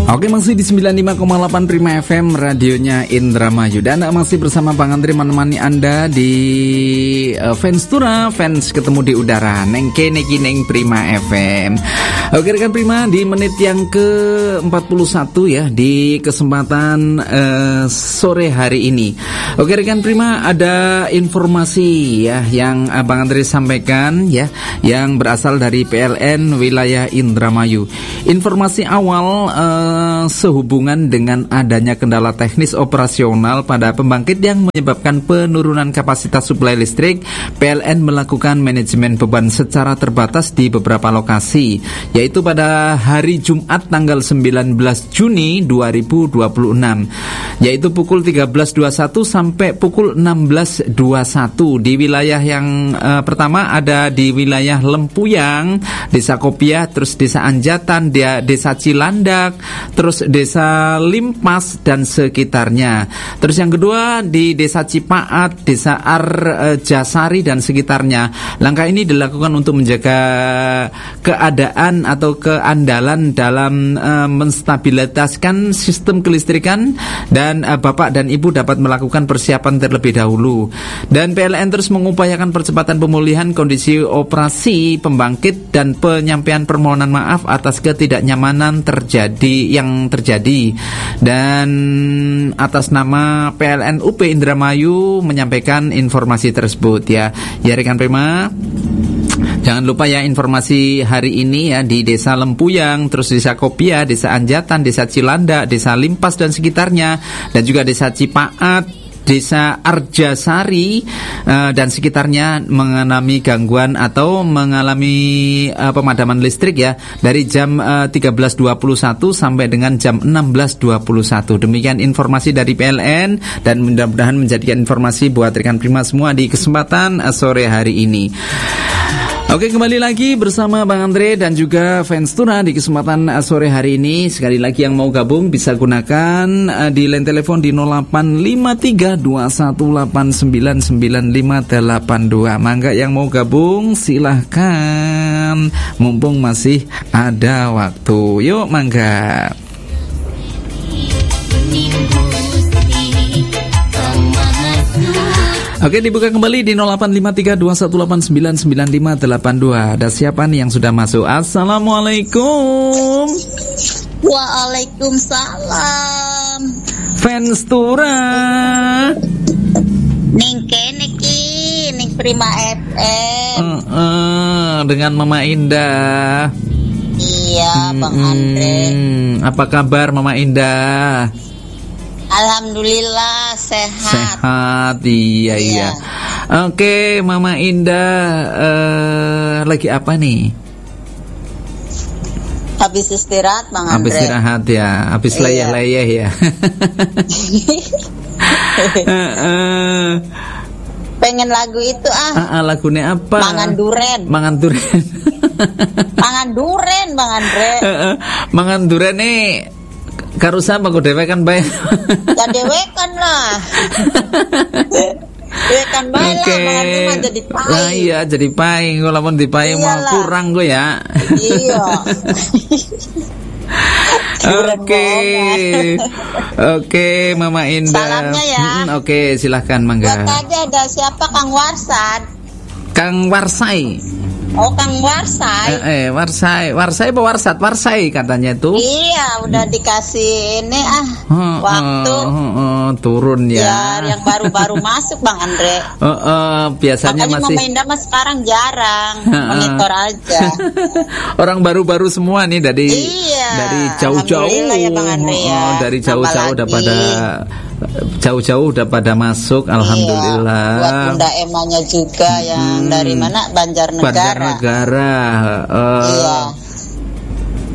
Oke, masih di 95,8 Prima FM, radionya Indramayu. Dan masih bersama Bang Andre menemani Anda di Fans Tura, Fans Ketemu di Udara, Neng Kene Neng Prima FM. Oke rekan Prima, di menit yang ke-41 ya, di kesempatan sore hari ini. Oke rekan Prima, ada informasi ya yang Bang Andre sampaikan ya, yang berasal dari PLN wilayah Indramayu. Informasi awal sehubungan dengan adanya kendala teknis operasional pada pembangkit yang menyebabkan penurunan kapasitas suplai listrik, PLN melakukan manajemen beban secara terbatas di beberapa lokasi, yaitu pada hari Jumat tanggal 19 Juni 2026, yaitu pukul 13.21 sampai pukul 16.21 di wilayah yang pertama ada di wilayah Lempuyang, Desa Kopiah, terus Desa Anjatan, Desa Cilandak, terus Desa Limpas dan sekitarnya. Terus yang kedua di Desa Cipaat, Desa Arjasari dan sekitarnya. Langkah ini dilakukan untuk menjaga keadaan atau keandalan dalam menstabilitaskan sistem kelistrikan, dan Bapak dan Ibu dapat melakukan persiapan terlebih dahulu. Dan PLN terus mengupayakan percepatan pemulihan kondisi operasi pembangkit dan penyampaian permohonan maaf atas ketidaknyamanan yang terjadi. Dan atas nama PLN UP Indramayu menyampaikan informasi tersebut ya. Ya rekan Prima, jangan lupa ya informasi hari ini ya, di Desa Lempuyang, terus Desa Kopiah, Desa Anjatan, Desa Cilandak, Desa Limpas dan sekitarnya, dan juga Desa Cipaat, Desa Arjasari dan sekitarnya mengalami gangguan atau mengalami pemadaman listrik ya, dari jam 13.21 sampai dengan jam 16.21. Demikian informasi dari PLN, dan mudah-mudahan menjadikan informasi buat rekan Prima semua di kesempatan sore hari ini. Oke, kembali lagi bersama Bang Andre dan juga Fans Tuna di kesempatan sore hari ini. Sekali lagi yang mau gabung bisa gunakan di line telepon di 085321899582. Mangga yang mau gabung silahkan, mumpung masih ada waktu. Yuk mangga. Oke, dibuka kembali di 085321899582. Ada siapa nih yang sudah masuk? Assalamualaikum. Waalaikumsalam. Fans Tura. Ning kene ki, ning Prima FM. Dengan Mama Indah. Iya, Bang Andre. Apa kabar Mama Indah? Alhamdulillah sehat. Sehat, iya. Oke, Mama Indah lagi apa nih? Habis istirahat, Bang Andre. Habis istirahat ya, habis leyeh-leyeh ya. Pengen lagu itu lagunya apa? Mangan duren. Mangan duren. Mangan duren, Bang Andre. Mangan duren nih. Karusa apa dewe kan bae? Ya dewe kan lah. Dewe kan bae lah, mangan rumah jadi pahing. Lah iya jadi pahing, kalau mau dipahing mau kurang gue ya. Iya. Oke, Mama Indah. Salamnya ya. Oke, silahkan mangga. Buat aja ada siapa Kang Warsad? Kang Warsai. Oh, Kang Warsai. Warsai apa Warsat? Warsai katanya tuh. Iya, udah dikasih ini waktu turun ya. Yang baru-baru masuk Bang Andre. Biasanya makanya masih. Mama Indah mas sekarang jarang monitor aja. Orang baru-baru semua nih dari jauh-jauh. Ya, Bang Andre, ya. Dari jauh-jauh udah pada masuk. Alhamdulillah. Buat Bunda Emanya juga yang dari mana? Banjarnegara. Iya.